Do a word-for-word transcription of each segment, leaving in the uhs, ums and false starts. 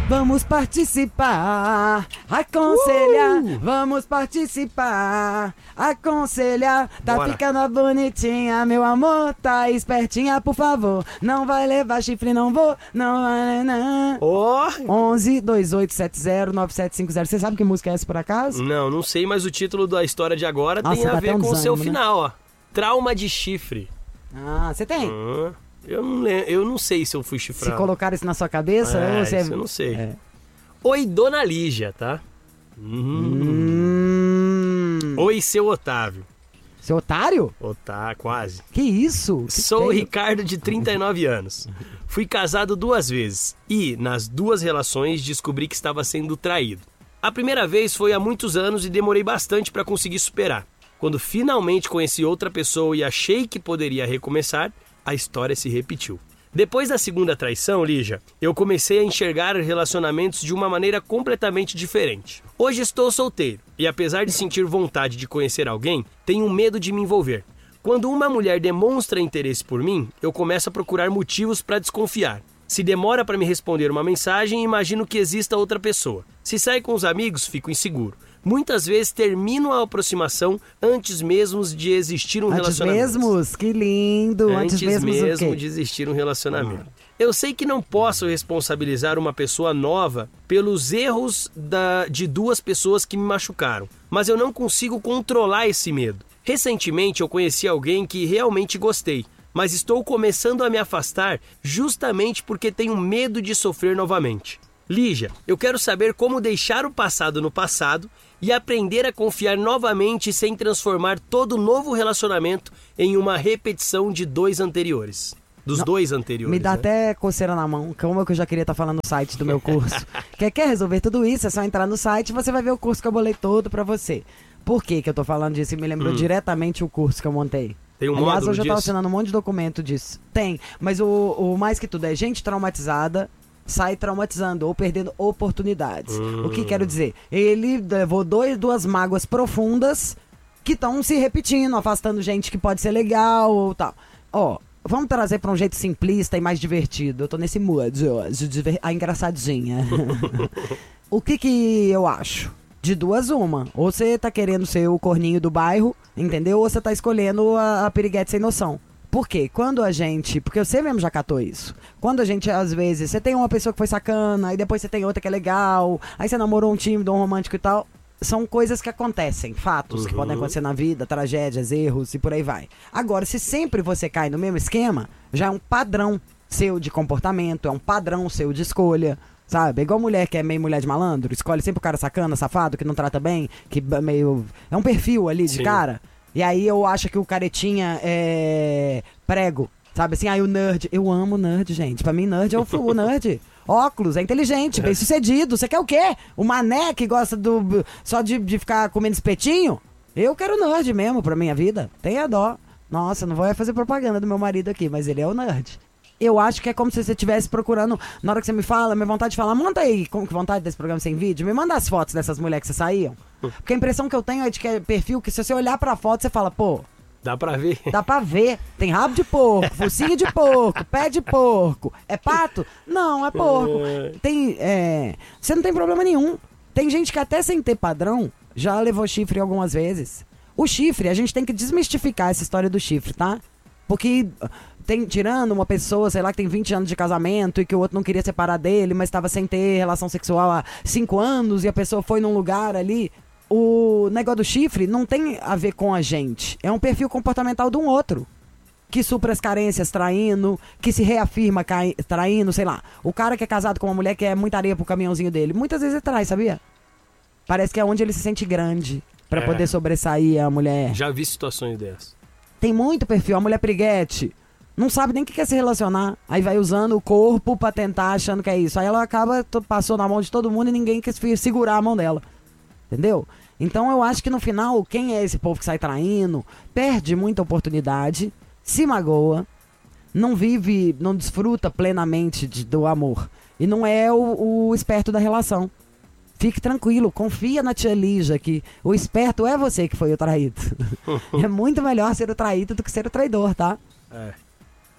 Vamos participar, aconselhar, uh! vamos participar, aconselhar. Tá Bora. ficando bonitinha, meu amor, tá espertinha, por favor. Não vai levar chifre, não vou, não vai, não. Ó! onze, dois oito sete zero, nove sete cinco zero. Você sabe que música é essa por acaso? Não, não sei, mas o título da história de agora Nossa, tem a dá ver até um com o seu desânimo, né? final, ó. Trauma de chifre. Ah, você tem? Ah, eu, não lem- eu não sei se eu fui Se chifrado. colocar isso na sua cabeça, É, ou você... isso eu não sei. É. Oi, Dona Lígia, tá? Hum. Hum. Oi, seu Otávio. Seu otário? Otá, quase. Que isso? Que Sou o feio. Ricardo, de trinta e nove anos. Fui casado duas vezes e, nas duas relações, descobri que estava sendo traído. A primeira vez foi há muitos anos e demorei bastante para conseguir superar. Quando finalmente conheci outra pessoa e achei que poderia recomeçar, a história se repetiu. Depois da segunda traição, Lígia, eu comecei a enxergar relacionamentos de uma maneira completamente diferente. Hoje estou solteiro e, apesar de sentir vontade de conhecer alguém, tenho medo de me envolver. Quando uma mulher demonstra interesse por mim, eu começo a procurar motivos para desconfiar. Se demora para me responder uma mensagem, imagino que exista outra pessoa. Se sai com os amigos, fico inseguro. Muitas vezes termino a aproximação antes mesmo de existir um Antes relacionamento. mesmo? Que lindo. Antes, Antes mesmo, o mesmo quê? de existir um relacionamento. Eu sei que não posso responsabilizar uma pessoa nova pelos erros da, de duas pessoas que me machucaram, mas eu não consigo controlar esse medo. Recentemente eu conheci alguém que realmente gostei, mas estou começando a me afastar justamente porque tenho medo de sofrer novamente. Lígia, eu quero saber como deixar o passado no passado e aprender a confiar novamente sem transformar todo novo relacionamento em uma repetição de dois anteriores. Dos Não, dois anteriores. Me dá né? até coceira na mão, como é que eu já queria estar falando no site do meu curso. quer, quer resolver tudo isso? É só entrar no site e você vai ver o curso que eu bolei todo pra você. Por que que eu tô falando disso? E me lembrou Hum. diretamente o curso que eu montei. Tem um Aliás, módulo hoje eu tava disso? assinando um monte de documento disso. Tem, mas o, o mais que tudo é gente traumatizada sai traumatizando ou perdendo oportunidades. Hum. O que quero dizer? Ele levou dois, duas mágoas profundas que estão se repetindo, afastando gente que pode ser legal ou tal. Ó, vamos trazer pra um jeito simplista e mais divertido. Eu tô nesse mood hoje, diver... a engraçadinha. O que que eu acho? De duas uma. Ou você tá querendo ser o corninho do bairro, entendeu? Ou você tá escolhendo a, a piriguete sem noção. Por quê? Quando a gente... Porque você mesmo já catou isso. Quando a gente, às vezes, você tem uma pessoa que foi sacana, aí depois você tem outra que é legal, aí você namorou um tímido, um romântico e tal. São coisas que acontecem, fatos Uhum. que podem acontecer na vida, tragédias, erros e por aí vai. Agora, se sempre você cai no mesmo esquema, já é um padrão seu de comportamento, é um padrão seu de escolha, sabe? É igual mulher que é meio mulher de malandro, escolhe sempre o cara sacana, safado, que não trata bem, que é meio... É um perfil ali de Sim. cara. E aí eu acho que o caretinha é prego, sabe assim? Aí o nerd, eu amo nerd, gente. Pra mim, nerd é o, o nerd. Óculos, é inteligente, bem sucedido. Você quer o quê? O mané que gosta do só de, de ficar comendo espetinho? Eu quero nerd mesmo pra minha vida. Tenha dó. Nossa, não vou fazer propaganda do meu marido aqui, mas ele é o nerd. Eu acho que é como se você estivesse procurando, na hora que você me fala, minha vontade de falar, monta aí, como que vontade desse programa sem vídeo, me manda as fotos dessas mulheres que você saíam. Porque a impressão que eu tenho é de que é perfil que se você olhar pra foto, você fala, pô, Dá pra ver. dá pra ver, tem rabo de porco, focinho de porco, pé de porco, é pato? Não, é porco. Tem, é, você não tem problema nenhum. Tem gente que até sem ter padrão, já levou chifre algumas vezes. O chifre, a gente tem que desmistificar essa história do chifre, tá? Porque... Tem, tirando uma pessoa, sei lá, que tem vinte anos de casamento e que o outro não queria separar dele, mas estava sem ter relação sexual há cinco anos e a pessoa foi num lugar ali. O negócio do chifre não tem a ver com a gente. É um perfil comportamental de um outro. Que supra as carências traindo, que se reafirma cai, traindo, sei lá. O cara que é casado com uma mulher que é muita areia pro caminhãozinho dele, muitas vezes ele trai, sabia? Parece que é onde ele se sente grande pra É. poder sobressair a mulher. Já vi situações dessas. Tem muito perfil, a mulher piriguete. Não sabe nem o que quer se relacionar. Aí vai usando o corpo pra tentar, achando que é isso. Aí ela acaba, to- passou na mão de todo mundo e ninguém quis fi- segurar a mão dela. Entendeu? Então eu acho que no final, quem é esse povo que sai traindo, perde muita oportunidade, se magoa, não vive, não desfruta plenamente de- do amor. E não é o, o esperto da relação. Fique tranquilo, confia na tia Lígia que o esperto é você que foi o traído. É muito melhor ser o traído do que ser o traidor, tá? É.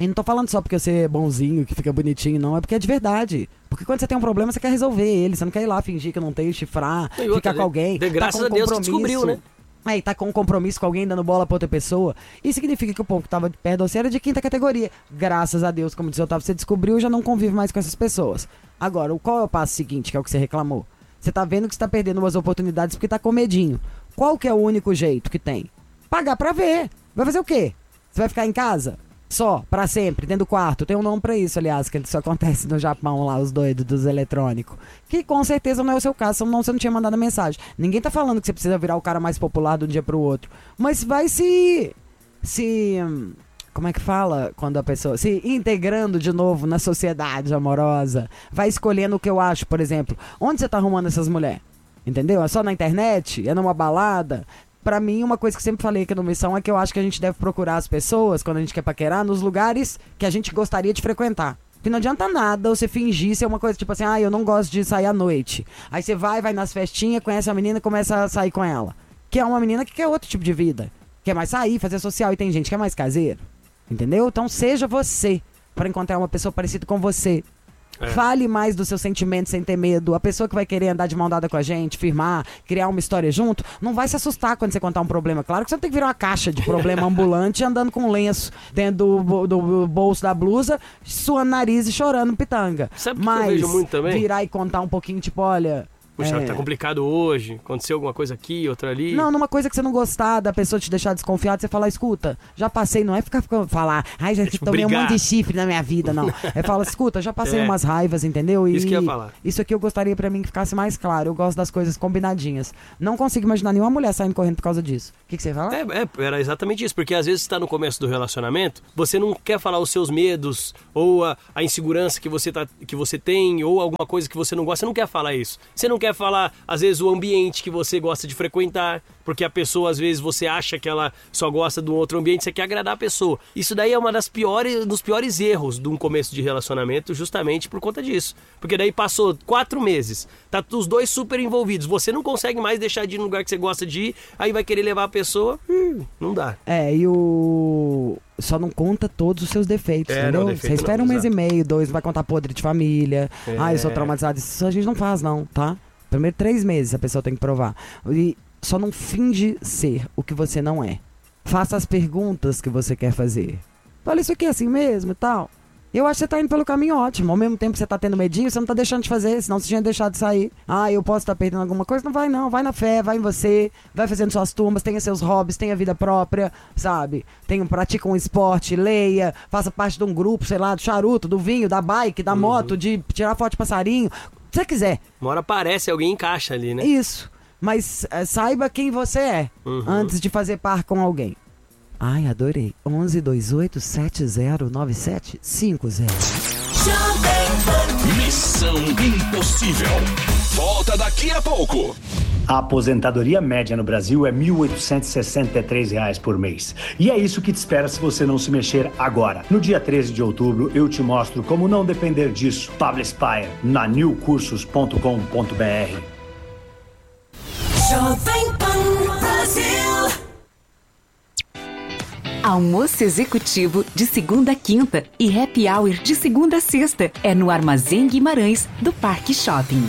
E não tô falando só porque você é bonzinho, que fica bonitinho, não. É porque é de verdade. Porque quando você tem um problema, você quer resolver ele. Você não quer ir lá fingir que não tem, chifrar, E ficar outra, com alguém. de graças tá com a Deus que compromisso. descobriu, né? Aí tá com um compromisso com alguém, dando bola pra outra pessoa. Isso significa que o povo que tava perto de você era de quinta categoria. Graças a Deus, como disse o Otávio, você descobriu e já não convive mais com essas pessoas. Agora, qual é o passo seguinte, que é o que você reclamou? Você tá vendo que você tá perdendo umas oportunidades porque tá com medinho. Qual que é o único jeito que tem? Pagar pra ver. Vai fazer o quê? Você vai ficar em casa? Só, pra sempre, dentro do quarto. Tem um nome pra isso, aliás, que isso acontece no Japão lá, os doidos dos eletrônicos. Que com certeza não é o seu caso, senão você não tinha mandado a mensagem. Ninguém tá falando que você precisa virar o cara mais popular de um dia pro outro. Mas vai se... se... como é que fala quando a pessoa... se integrando de novo na sociedade amorosa. Vai escolhendo o que eu acho, por exemplo. Onde você tá arrumando essas mulheres? Entendeu? É só na internet? É numa balada? Pra mim, uma coisa que sempre falei aqui no Missão é que eu acho que a gente deve procurar as pessoas, quando a gente quer paquerar, nos lugares que a gente gostaria de frequentar. Porque não adianta nada você fingir ser uma coisa tipo assim, ah, eu não gosto de sair à noite. Aí você vai, vai nas festinhas, conhece a menina e começa a sair com ela. Que é uma menina que quer outro tipo de vida. Quer mais sair, fazer social, e tem gente que é mais caseiro. Entendeu? Então seja você pra encontrar uma pessoa parecida com você. É. Fale mais dos seus sentimentos sem ter medo. A pessoa que vai querer andar de mão dada com a gente, firmar, criar uma história junto, não vai se assustar quando você contar um problema. Claro que você não tem que virar uma caixa de problema ambulante andando com um lenço dentro do, do bolso da blusa, suando nariz e chorando pitanga. Sabe Mas que eu vejo muito também? Virar e contar um pouquinho, tipo, olha... Puxa, é... tá complicado hoje, aconteceu alguma coisa aqui, outra ali. Não, numa coisa que você não gostar, da pessoa te deixar desconfiado, você falar, escuta, já passei, não é ficar, ficar falar, ai, já é tipo tomei brigar. um monte de chifre na minha vida, não. É falar, escuta, já passei é. umas raivas, entendeu? E isso que eu ia falar. Isso aqui eu gostaria pra mim que ficasse mais claro, eu gosto das coisas combinadinhas. Não consigo imaginar nenhuma mulher saindo correndo por causa disso. O que, que você fala? É, é, era exatamente isso, porque às vezes você tá no começo do relacionamento, você não quer falar os seus medos, ou a, a insegurança que você, tá, que você tem, ou alguma coisa que você não gosta, você não quer falar isso. Você não quer falar, às vezes, o ambiente que você gosta de frequentar, porque a pessoa, às vezes, você acha que ela só gosta de um outro ambiente, você quer agradar a pessoa. Isso daí é uma das piores, dos piores erros de um começo de relacionamento, justamente por conta disso. Porque daí passou quatro meses, tá os dois super envolvidos, você não consegue mais deixar de ir no lugar que você gosta de ir, aí vai querer levar a pessoa, hum, não dá. É, e o... só não conta todos os seus defeitos, é, entendeu? Não, defeito você espera não, um mês exato. e meio, dois, vai contar podre de família, é. ah, eu sou traumatizado, isso a gente não faz não, tá? Primeiro três meses a pessoa tem que provar. E só não finge ser o que você não é. Faça as perguntas que você quer fazer. Olha, isso aqui é assim mesmo e tal. Eu acho que você tá indo pelo caminho ótimo. Ao mesmo tempo que você tá tendo medinho, você não tá deixando de fazer, senão você tinha deixado de sair. Ah, eu posso estar tá perdendo alguma coisa? Não vai não, vai na fé, vai em você, vai fazendo suas turmas, tenha seus hobbies, tenha vida própria, sabe? Tenha, pratica um esporte, leia, faça parte de um grupo, sei lá, do charuto, do vinho, da bike, da uhum. moto, de tirar foto de passarinho. Se você quiser. Uma hora aparece, alguém encaixa ali, né? Isso. Mas é, saiba quem você é uhum. antes de fazer par com alguém. Ai, adorei. onze dois oito sete zero nove sete cinco zero. Missão Impossível. Volta daqui a pouco. A aposentadoria média no Brasil é mil oitocentos e sessenta e três reais por mês. E é isso que te espera se você não se mexer agora. No dia treze de outubro, eu te mostro como não depender disso. Pablo Spire, na new cursos ponto com ponto b r. Jovem Pan Brasil. Almoço executivo de segunda a quinta e happy hour de segunda a sexta. É no Armazém Guimarães, do Parque Shopping.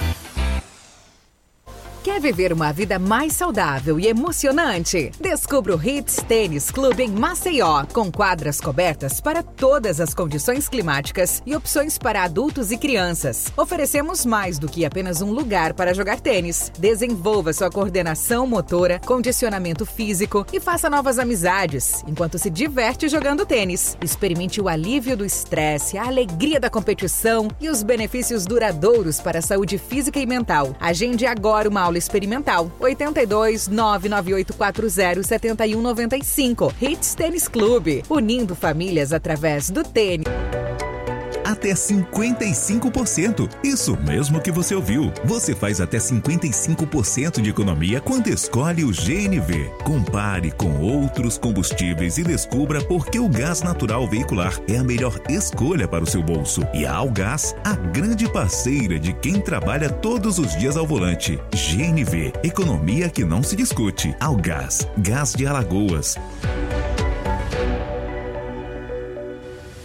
Quer viver uma vida mais saudável e emocionante? Descubra o Hits Tênis Clube em Maceió, com quadras cobertas para todas as condições climáticas e opções para adultos e crianças. Oferecemos mais do que apenas um lugar para jogar tênis. Desenvolva sua coordenação motora, condicionamento físico e faça novas amizades, enquanto se diverte jogando tênis. Experimente o alívio do estresse, a alegria da competição e os benefícios duradouros para a saúde física e mental. Agende agora uma aula experimental. oito dois nove nove oito quatro zero sete um nove cinco. Hits Tênis Clube, unindo famílias através do tênis. Até cinquenta e cinco por cento. Isso mesmo que você ouviu. Você faz até cinquenta e cinco por cento de economia quando escolhe o G N V. Compare com outros combustíveis e descubra por que o gás natural veicular é a melhor escolha para o seu bolso. E a Algás, a grande parceira de quem trabalha todos os dias ao volante. G N V, economia que não se discute. Algás, gás de Alagoas.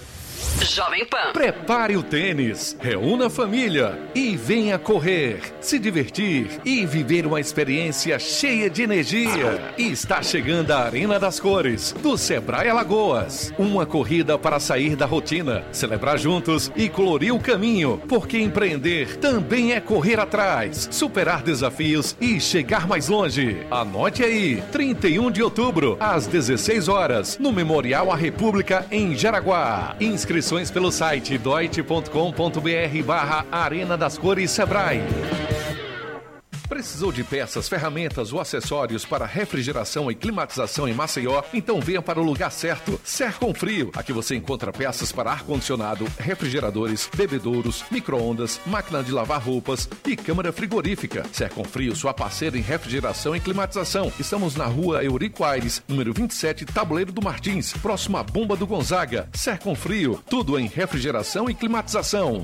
Pan. Prepare o tênis, reúna a família e venha correr, se divertir e viver uma experiência cheia de energia. E está chegando a Arena das Cores, do Sebrae Alagoas. Uma corrida para sair da rotina, celebrar juntos e colorir o caminho, porque empreender também é correr atrás, superar desafios e chegar mais longe. Anote aí, trinta e um de outubro, às dezesseis horas, no Memorial à República, em Jaraguá. Inscrições pelo site doit ponto com ponto br barra Arena das Cores Sebrae. Precisou de peças, ferramentas ou acessórios para refrigeração e climatização em Maceió? Então venha para o lugar certo. Serconfrio. Aqui você encontra peças para ar-condicionado, refrigeradores, bebedouros, micro-ondas, máquina de lavar roupas e câmara frigorífica. Serconfrio, sua parceira em refrigeração e climatização. Estamos na rua Eurico Aires, número vinte e sete, Tabuleiro do Martins, próximo à Bomba do Gonzaga. Serconfrio, tudo em refrigeração e climatização.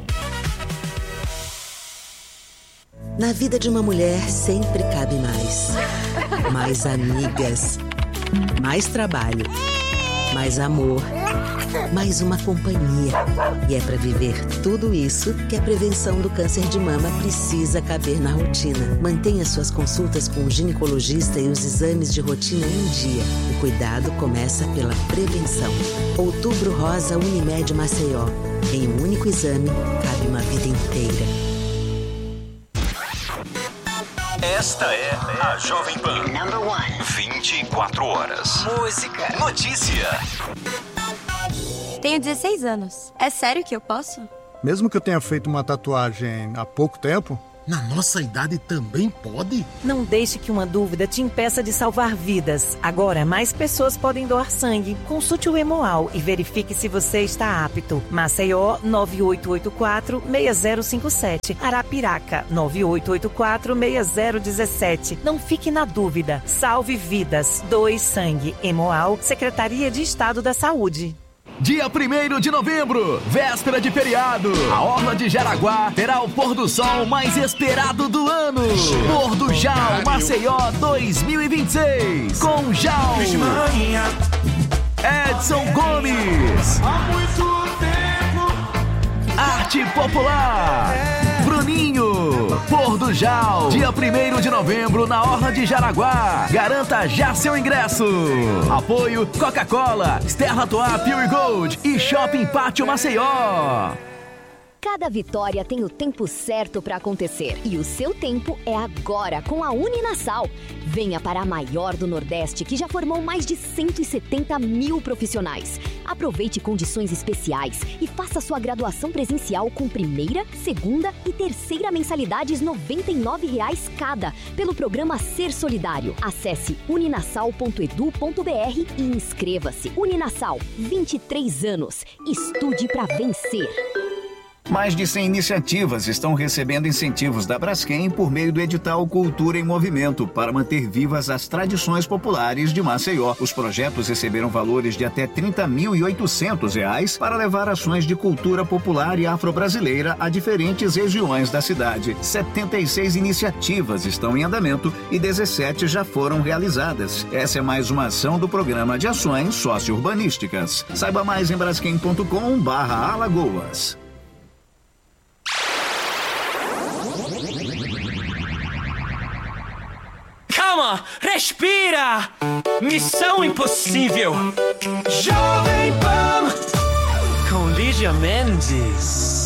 Na vida de uma mulher sempre cabe mais. Mais amigas, mais trabalho, mais amor, mais uma companhia. E é para viver tudo isso que a prevenção do câncer de mama precisa caber na rotina. Mantenha suas consultas com o ginecologista e os exames de rotina em dia. O cuidado começa pela prevenção. Outubro Rosa Unimed Maceió. Em um único exame, cabe uma vida inteira. Esta é a Jovem Pan. Number one. vinte e quatro horas. Música. Notícia. Tenho dezesseis anos. É sério que eu posso? Mesmo que eu tenha feito uma tatuagem há pouco tempo... Na nossa idade também pode? Não deixe que uma dúvida te impeça de salvar vidas. Agora, mais pessoas podem doar sangue. Consulte o Hemoal e verifique se você está apto. Maceió, nove oito oito quatro, seis zero cinco sete. Arapiraca, nove oito oito quatro, seis zero um sete. Não fique na dúvida. Salve vidas. Doe sangue. Hemoal, Secretaria de Estado da Saúde. Dia primeiro de novembro, véspera de feriado, a Orla de Jaraguá terá o pôr do sol mais esperado do ano. Pôr do Jal Maceió dois mil e vinte e seis, com Jal, Edson Gomes, Arte Popular, Bruninho. Pôr do Jal, dia primeiro de novembro na Orla de Jaraguá. Garanta já seu ingresso. Apoio Coca-Cola, Stella Toa Pure Gold e Shopping Pátio Maceió. Cada vitória tem o tempo certo para acontecer e o seu tempo é agora com a Uninasal. Venha para a maior do Nordeste, que já formou mais de cento e setenta mil profissionais. Aproveite condições especiais e faça sua graduação presencial com primeira, segunda e terceira mensalidades noventa e nove reais cada, pelo programa Ser Solidário. Acesse uninasal ponto edu ponto br e inscreva-se. Uninasal, vinte e três anos. Estude para vencer. Mais de cem iniciativas estão recebendo incentivos da Braskem por meio do edital Cultura em Movimento para manter vivas as tradições populares de Maceió. Os projetos receberam valores de até trinta mil e oitocentos reais para levar ações de cultura popular e afro-brasileira a diferentes regiões da cidade. setenta e seis iniciativas estão em andamento e dezessete já foram realizadas. Essa é mais uma ação do Programa de Ações Socio-Urbanísticas. Saiba mais em braskem ponto com barra Alagoas. Calma, respira! Missão Impossível! Jovem Pan! Com Lígia Mendes.